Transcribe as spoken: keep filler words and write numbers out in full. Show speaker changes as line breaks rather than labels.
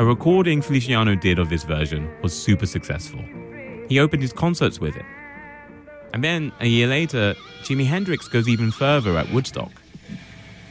A recording Feliciano did of this version was super successful. He opened his concerts with it. And then, a year later, Jimi Hendrix goes even further at Woodstock.